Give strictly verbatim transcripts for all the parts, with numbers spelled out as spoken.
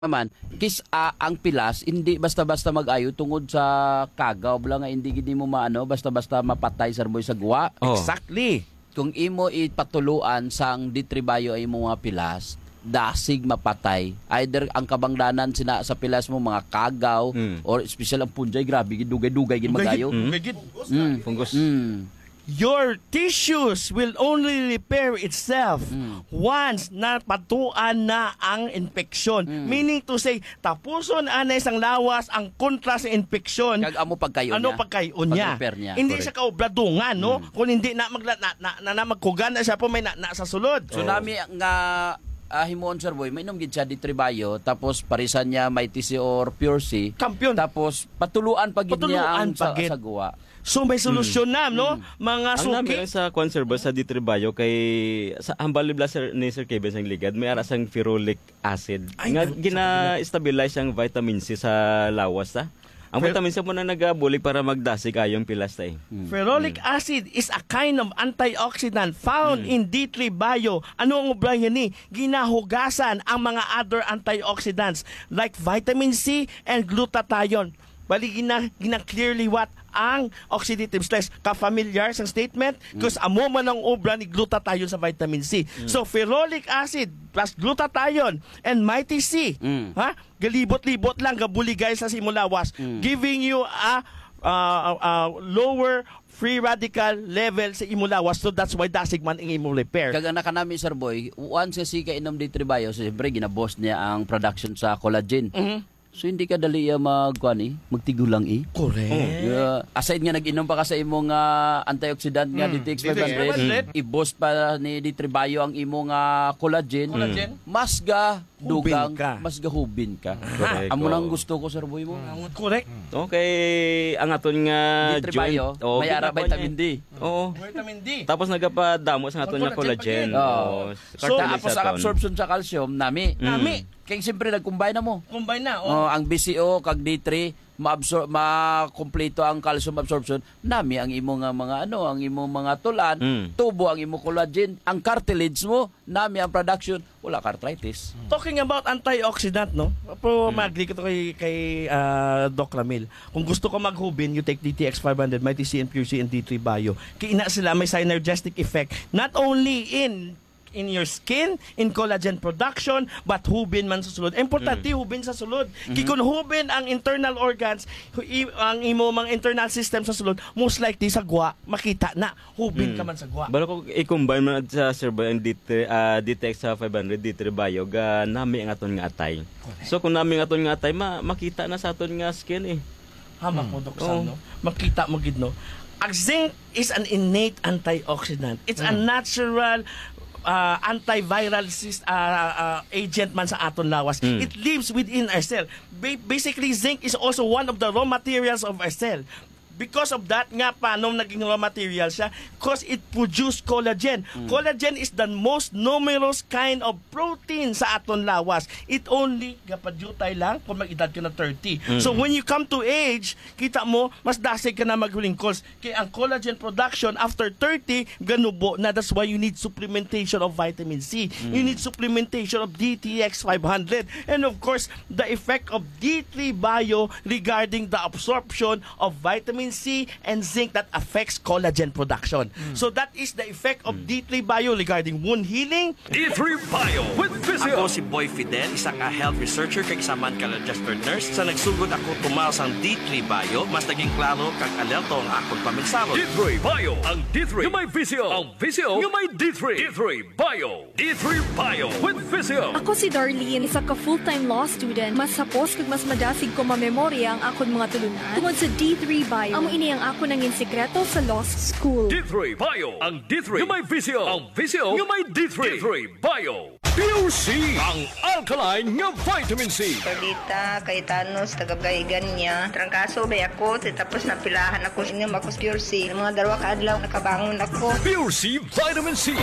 naman kis ah, ang pilas hindi basta-basta mag-ayo tungod sa kagaw bala nga hindi gid mo maano basta-basta mapatay sa boy sa guwa. Oh. Exactly. Kung imo ipatuluan sang ditribayo ay mo nga pilas dasig mapatay either ang kabangdanan sina sa pilas mo mga kagaw Mm. or special ang punjay grabe gid dugay-dugay gid magayo. Magigid. Mm. Fungus. Mm. Your tissues will only repair itself Mm. once na patuan na ang infection. Mm. Meaning to say, tapuson anay sang lawas ang kontra sa infection. Kag amo pagkayo Ano niya. pagkayon niya? Pag-repair niya. Hindi Correct. siya kaobladungan, no? Mm. Kung hindi na magla na, na, na, na magkugan na siya po may na, na sa sulod. So nami nga uh, himuon sir boy mainom gid siya ditribayo tapos parisan niya may T C or Pure C. Kampiyon. Tapos patuluan pag gid niya ang Patuluan sa, pagid. sa guwa. So may solusyon na, no? Mga Ang namin suki. sa conserva sa Ditribayo kay sa ambal sir ni Sir Kevin sang ligad may ara sang ferulic acid Ay, nga sa- gina-stabilize ang vitamin C sa lawas ta. Ang Fer- vitamin C mo na nagabuli para magdasig ayong pilas ta eh. Ferrolic acid is a kind of antioxidant found in D three Bio. Ano ang ubra yan ni? Ginahugasan ang mga other antioxidants like vitamin C and glutathione. Bali, gina, gina clearly what ang oxidative stress. Ka-familiar sa statement? Because amo man ang obra ni glutathione sa vitamin C. So, ferrolic acid plus glutathione and mighty C. Mm. Ha? Galibot-libot lang, gabuligay sa simulawas. Giving you a uh, uh, lower free radical level sa imulawas. So, that's why dasig man ang imo repair. Kag anak nami sir boy, once siya sika inom ditribayo, so siyempre ginaboss niya ang production sa collagen. Mhm. So hindi ka dali ya magkuan eh, magtigulang eh. Correct. Yeah. Aside nga nag-inom pa ka sa imong uh, antioxidant nga D T X five hundred, Mm. i-boost pa ni Ditribayo ang imong uh, collagen. Collagen. Mas ga dugang, Hubin ka. mas ga hubin ka. Correct, Amo nang oo. gusto ko sir boy mo. Correct. Okay, ang aton nga Ditribayo, Oo, may ara ginagawa vitamin niya. D. Oo. Vitamin D. Tapos nagapadamo sa aton nga Collagen collagen. Oo. Oo. So, Cartilage Tapos sa ang aton. absorption sa calcium nami. Nami. Kaya siyempre nag-combine na mo. Combine na. Oh, Oh. ang B C O kag D three ma-absorb ma-kompleto ang calcium absorption nami ang imo nga mga ano ang imo mga tulan Mm. tubo ang imo collagen ang cartilage mo nami ang production wala ka arthritis. Talking about antioxidant, no? Pero mag-agree ko to kay, kay ah, Doc Ramil. Kung gusto ko maghubin, you take D T X five hundred, Mighty C and Pure C and D three Bio. Kina sila may synergistic effect. Not only in in your skin, in collagen production, but hubin man sa sulod. Importante hubin sa sulod. Kikun hubin ang internal organs, hu- i- ang imo mga internal system sa sulod, most likely sa gwa, makita na. Hubin ka man sa gwa. Balo ko i-combine man sa Sir Boy ang D T uh, D T X sa five hundred D three Bio ga nami ang aton nga atay. So kung nami ang aton nga atay ma makita na sa aton nga skin eh. Hamak mo, Doc Oo. Sam, no? Makita mo gid, no? Ang zinc is an innate antioxidant. It's a natural uh, antiviral sis- uh, uh, agent man sa aton lawas. Mm. It lives within our cell. Ba- basically, zinc is also one of the raw materials of our cell. Because of that, nga pa, nung naging raw material siya, because it produce collagen. Collagen is the most numerous kind of protein sa aton lawas. It only, gapadyutay lang, kung mag-edad ka na thirty. So when you come to age, kita mo, mas dasig ka na mag-wrinkles. Kaya ang collagen production after thirty, ganubo na. That's why you need supplementation of vitamin C. You need supplementation of D T X five hundred. And of course, the effect of D three Bio regarding the absorption of vitamin C and zinc that affects collagen production. So that is the effect of D three Bio regarding wound healing. D three Bio with Physio. Ako si Boy Fidel, isang uh, health researcher kag isa man ka registered nurse. Sa nagsugod ako tumaw sang D three Bio, mas naging klaro kag alerto ang akong paminsaro. D three Bio. Ang D three yung may Physio. Ang Physio yung may D three. D three Bio. D three Bio with Physio. Ako si Darlene, isa ka full-time law student. Mas sapos kag mas madasig ko mamemorya ang akon mga tulunan. Tungod sa D three Bio, amo ini ang ako nangin sekreto sa law school. D three Bio. Ang D three yung may Physio. Ang Physio yung may D three. D three Bio. Pure C. Ang alkaline nga vitamin C. Perdita, Cayetanos, tagabgaigan niya. Trangkaso, bay ako, tapos napilahan ako. Inom ako sa Pure C. Mga dalawa kaadlaw, nakabangon ako. Pure C Vitamin C.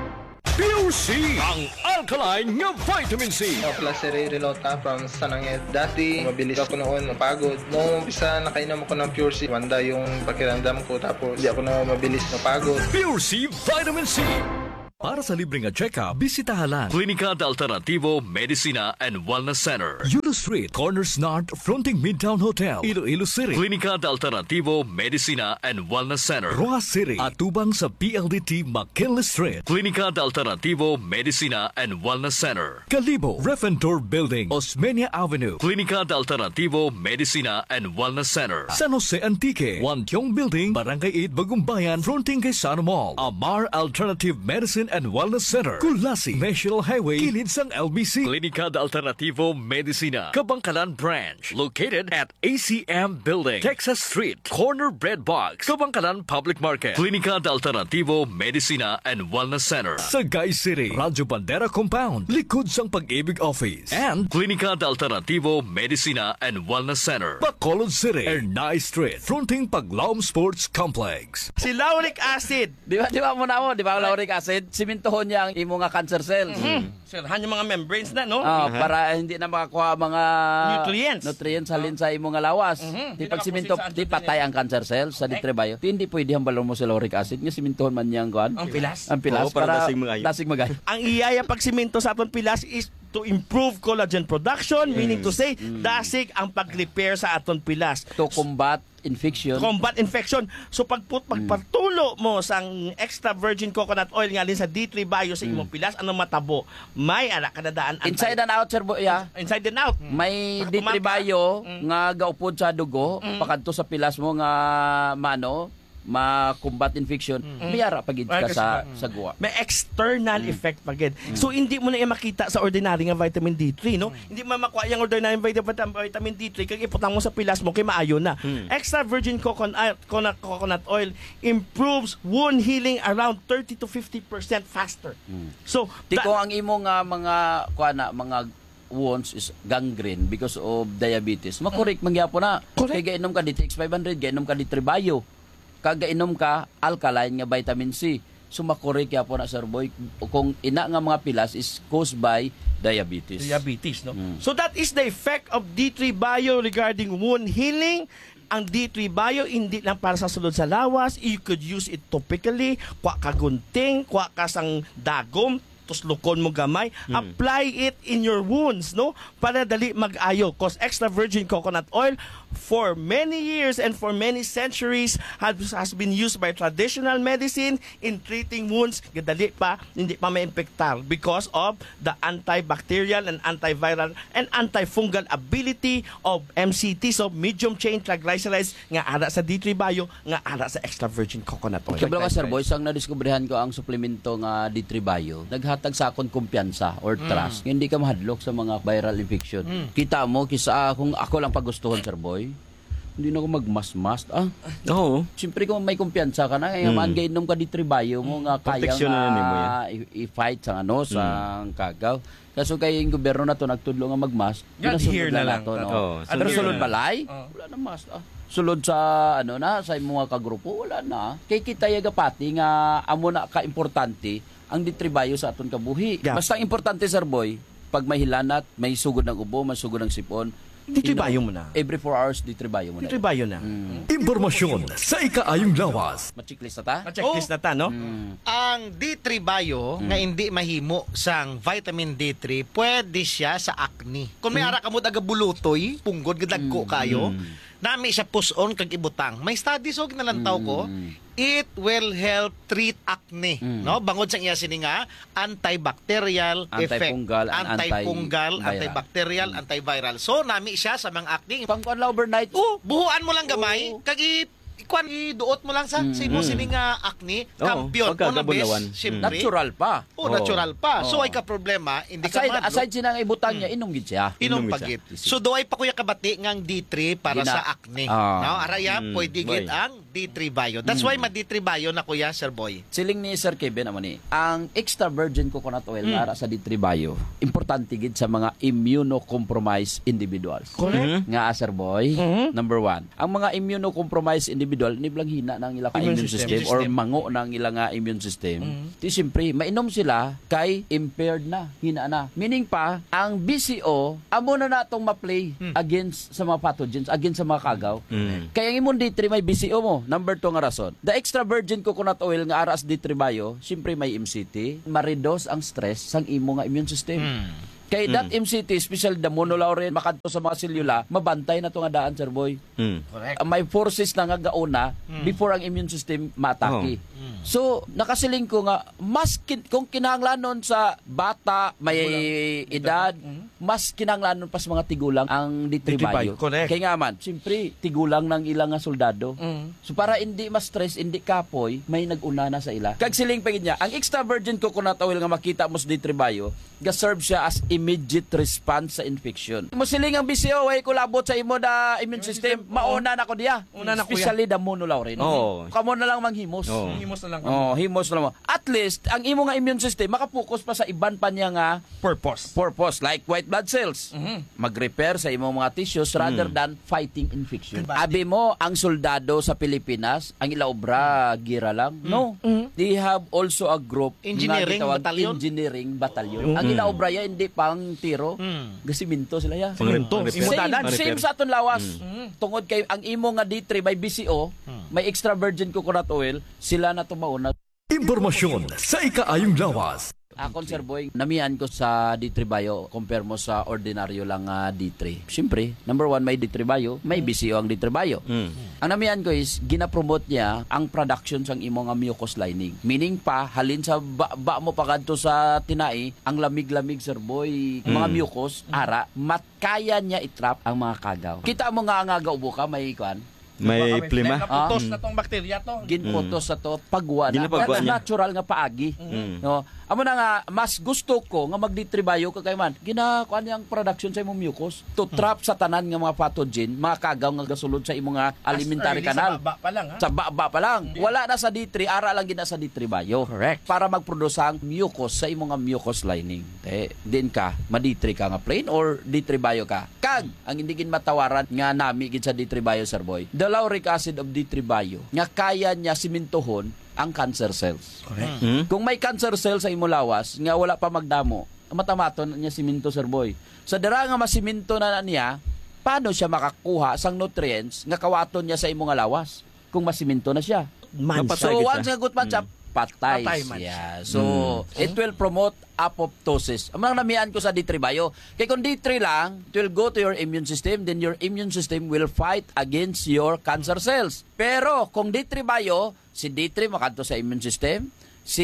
Pure C. Ang alkaline nga vitamin C. Ako pala si Ray Relota from Sananget. Dati, mabilis ako noon, mapagod. Noong umpisa, nakainom ako ng Pure C. Wanda yung pakiramdam ko, tapos hindi ako na mabilis mapagod. Pure C Vitamin C. Para sa libreng nga check-up, bisitahan lang Clínica de Alternativo Medicina and Wellness Center. Yulo Street, Corners North, fronting Midtown Hotel, Iloilo City. Clínica de Alternativo Medicina and Wellness Center. Roa City, atubang sa P L D T McKinley Street. Clínica de Alternativo Medicina and Wellness Center. Kalibo, Refentor Building, Osmeña Avenue. Clínica de Alternativo Medicina and Wellness Center. San Jose Antique, Wantiong Building, Barangay eight, Bagumbayan, fronting kay Sano Mall. Amar Alternative Medicine and Wellness Center. Kulasi, National Highway, kilid sang L B C. Clínica de Alternativo Medicina, Kabangkalan Branch, located at A C M Building, Texas Street, Corner Bread Box, Kabangkalan Public Market. Clínica de Alternativo Medicina and Wellness Center. Sagay City, Radyo Bandera Compound, likod sang Pag-ibig Office. And Clínica de Alternativo Medicina and Wellness Center. Bacolod City, Ernay Street, fronting Paglaom Sports Complex. Si lauric acid. Di ba, di ba mo na mo, di ba ang lauric acid? Simintohon niya ang imo nga cancer cells. Sirhan yung mga membranes na, no? Ah, para hindi na makakuha mga Nutrients. nutrients halin sa imo nga lawas. Di pag siminto, di patay ang cancer cells sa ditribayo. Di hindi pwede hambalon mo sa lauric acid nga simintohon man niyang kuan. Ang pilas. Ang pilas Oo, para para dasig magayo. dasig magayo. Ang iyaya pagsimento sa aton pilas is to improve collagen production, meaning to say, dasig ang pag-repair sa aton pilas. To combat infection. Combat infection. So pagput pagpatulo mo sang extra virgin coconut oil nga din sa D three Bio sa imong pilas, anong matabo? May ana kadadaan anti- Inside and out, sir, yeah. inside and out. May Pag ditribayo nga gaupod sa dugo, pakadto sa pilas mo nga mano, ma-combat infection, mayara pagid ka Ay, sa kasi- sa guwa. May external effect pagid. So hindi mo na yung makita sa ordinary nga vitamin D three, no? Hindi mo makuha yung ordinary vitamin vitamin D three kag iputang mo sa pilas mo kay maayo na. Extra virgin coconut coconut, coconut oil improves wound healing around thirty to fifty percent faster. So Tiko that- ang imo nga mga kuana mga wounds is gangrene because of diabetes. Makorek mangyapon na. Correct. Kay gainom ka D T X five hundred, gainom ka Ditribayo. Kagainom ka alkaline nga vitamin C. So makorek yapon na, Sir Boy, kung ina nga mga pilas is caused by diabetes. diabetes, no? So that is the effect of D three Bio regarding wound healing. Ang D three Bio hindi lang para sa sulod sa lawas, you could use it topically, kwa ka gunting, kwa ka sang dagom, tuslukon mo gamay, apply it in your wounds, no? Para dali mag-ayo. Cause extra virgin coconut oil for many years and for many centuries has, has been used by traditional medicine in treating wounds. Gadali pa, hindi pa ma-infectar because of the antibacterial and antiviral and antifungal ability of M C T, so medium chain triglycerides nga ara sa D three Bio, nga ara sa extra virgin coconut oil. Kabla ka, Sir Boy, sang nadiskubrihan ko ang suplemento nga D three Bio, naghatag sa akon kumpiyansa or trust. Hindi ka mahadlok sa mga viral infection. Kita mo, kisa kung ako lang pagustuhan, Sir Boy, hindi na ako magmas-mas. Ah, Oo. siyempre kung may kumpiyansa ka na, kaya mm. man gainom ka D three Bio mo nga kaya Proteksyon na nimo yan. nga i- i-fight sa ano, sa kagaw. Kaso kay yung gobyerno na to nagtudlo nga magmas, God, ginasunod here na lang. nato, no? Oo, Pero here sulod na. balay, wala na mas. Ah. Sulod sa ano na sa mga kagrupo, wala na. Kay kita yaga pati nga amo na ka importante ang D three Bio sa aton kabuhi. Yeah. Basta ang importante, Sir Boy, pag may hilanat, may sugod ng ubo, may sugod ng sipon, D three inom. Bio mo na. Every four hours D three Bio mo D na. three Bio na. Impormasyon sa ikaayong lawas. Machiklis na ta? Ma-checklist na ta, no? Ang D three Bio nga hindi mahimo sang vitamin D three, pwede siya sa acne. Kung may ara ka mo daga bulutoy, punggod gadagko kayo, nami siya puson kag ibutang. May studies og nalantaw ko, it will help treat acne, no? Bangod sang iya sini nga antibacterial effect, Antifungal and antifungal, antiviral. antibacterial, antiviral. So nami siya sa mga acne. Pangkuan la overnight. Oh, buhuan mo lang gamay, Oo. kag i ikwan iduot mo lang sa sa imo sini nga acne, Oo, kampiyon pagka una gabulawan. bes, syempre. Natural pa. Oh, natural pa. So Oo. ay ka problema, hindi ka Aside, madlo. aside sinang ibutang niya, inom gid siya. Inom Inom pagit. isa. So doay pa kuya kabati ngang D three para Gina- sa acne. Ah. No, araya Mm, pwede gid boy. ang D three Bio. That's why ma D three Bio na kuya Sir Boy. Siling ni Sir Kevin naman ni, ang extra virgin coconut oil Hmm. nga ara sa D three Bio, importante gid sa mga immunocompromised individuals. Correct. Nga, Sir Boy, number one. Ang mga immunocompromised individuals individual ni blang hina ng ilang Immune immune system. system, or mango ng ilang nga immune system. Di siyempre mainom sila kay impaired na, hina na. Meaning pa ang B C O amo na natong ma-play against sa mga pathogens, against sa mga kagaw. Mm. Kaya ang imong D three may B C O mo. Number two nga rason. The extra virgin coconut oil nga aras D three bio, siyempre may M C T, ma-reduce ang stress sang imo nga immune system. Kay that M C T, especially the monolaurin, makadto sa mga selula, mabantay na to nga daan, sir boy. Mm. Uh, may forces na nga gauna before ang immune system matake. So, nakasiling ko nga, mas kin- kung kinahanglanon sa bata, may edad, mas kinahanglanon pa sa mga tigulang ang D three D three bio. bio, correct. Kaya nga man, siyempre, tigulang ng ilang nga soldado. So, para hindi ma-stress, hindi kapoy, may nag-una na sa ila. Kag siling pa niya, ang extra virgin coconut oil nga makita mo sa D three bio, ga-serve siya as immediate response sa infection. Musiling ang B C O ay kulabot sa imo da immune system, mauna na ko diya. Una na ko Especially the monolaurin. Oo. Kamo na lang manghimos. Oo. Himos na lang Oh, himos na lang. At least ang imo nga immune system makapokus pa sa iban pa niya nga purpose. purpose like white blood cells. Mag-repair sa imong mga tissues rather than fighting infection. Abi mo ang soldado sa Pilipinas, ang ilaobra gira lang. No. They have also a group Engineering nga gitawag batalyon? Engineering batalyon. Ang ilaobra ya hindi pang tiro. Gasiminto sila ya. Pangrinto. Same, same sa aton lawas. Tungod kay ang imo nga D three may B C O, may extra virgin coconut oil, sila na tumauna. Impormasyon sa ikaayong lawas. Akon, Sir Boy, namihan ko sa D three bio compare mo sa ordinaryo lang nga D three. Siyempre, number one, may D three bio, may B C O ang D three bio. Mm. Ang namihan ko is, ginapromote niya ang production sang imo nga mucous lining. Meaning pa, halin sa ba, ba mo pagadto sa tinai, ang lamig-lamig, Sir Boy, mga mucous, ara, matkaya niya itrap ang mga kagaw. Kita mo nga nga gaubo ka, may kuan. May plima. Naputos na tong bakterya to. Ginputos sa to pagwa na. Ginapagwa Kaya niya. natural nga paagi. Mm. No. Amo na nga mas gusto ko nga magditribayo ka kay man. Ginakuan yang production sa imong mucus to trap sa tanan nga mga pathogen, mga kagaw nga gasulod sa imong nga alimentary As early canal. Sa baba pa lang, ha? Sa baba pa lang. Wala na sa D three, ara lang gina sa D three bio. Correct. Para magproduce ang mucus sa imong nga mucous lining. Eh, din ka, ma-D three ka nga plain or D three bio ka. Kag ang hindi gin matawaran nga nami gid sa D three bio, Sir Boy. The lauric acid of D three bio nga kaya niya simintohon ang cancer cells. Correct. Mm. Kung may cancer cell sa imo lawas nga wala pa magdamo, matamaton niya siminto, Sir Boy. Sa dira nga masiminto na niya, paano siya makakuha sang nutrients nga kawaton niya sa imo nga lawas kung masiminto na siya? Napatay So kita. once nga good man siya, patay, Patay man siya. So it will promote apoptosis. Ang mga namihan ko sa D three bio. Kaya kung D three lang, it will go to your immune system, then your immune system will fight against your cancer cells. Pero kung D three bio, si D three makadto sa immune system, si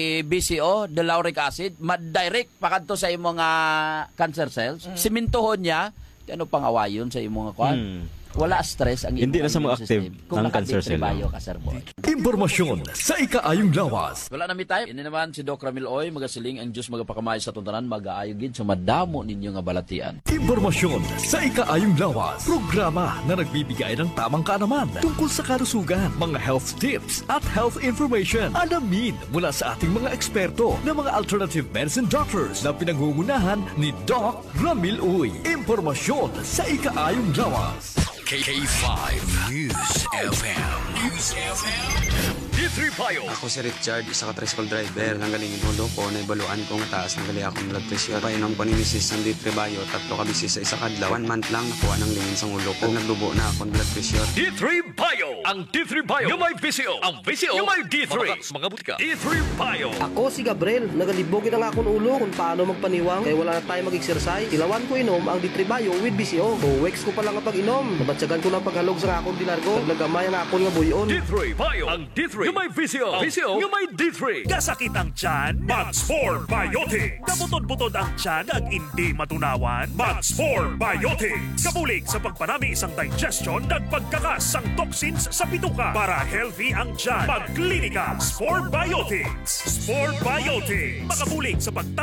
B C O, the lauric acid, ma-direct pakadto sa imong nga cancer cells, simintohon niya, di ano pang awayon sa imong nga kwan. Mm. Wala stress ang Hindi imong na sa mga immune active system. Kung ang naka-D cancer three cell. bio ka, Sir Boy. Impormasyon sa ikaayong lawas. Wala na mi tayo. Ini naman si Doc Ramil Oy, magasiling ang Diyos magapakamay sa tuntanan, mag-aayogin sa madamo ninyo nga balatian. Impormasyon sa ikaayong lawas. Programa na nagbibigay ng tamang kaalaman tungkol sa kalusugan, mga health tips at health information. Alamin mula sa ating mga eksperto na mga alternative medicine doctors na pinangungunahan ni Doc Ramil Oy. Impormasyon sa ikaayong lawas. K five News F M. News F M. D three Bio. Ako si Richard, isa ka tricycle driver. Nanggaling hulo ko, naibaluan ko nga taas ng gali akong blood pressure. Painom ko ni misis ng D three Bio, tatlo ka bisis sa isa kadlaw. One month lang nakuha ng lingin sa ulo ko. Nagdubo na akong blood pressure. D three Bio. Ang D three Bio. Yung may V C O. Ang V C O. Yung may D three. Mga butika. D three Bio. Ako si Gabriel, nagalibogin ang akong ulo kung paano magpaniwang kaya wala na tayo mag-exercise. Ilawan ko inom ang D three Bio with B C O. two weeks ko pa lang ang pag-inom. Nabatsagan ko ng paghalog sa akong dilargo. Naglagamay ang akong nga buyon. D three Bio. Ang D three. Yung may V C O. V C O. Yung may D three. Kasakit ang tiyan, Max four Biotics. Kabutod-butod ang tiyan ag hindi matunawan, Max four Biotics. Kabulig sa pagpanami isang digestion ag pagkakas ang toxins sa bituka para healthy ang tiyan. Pagklinika, Spore Biotics. Spore Biotics. Makabulig sa pag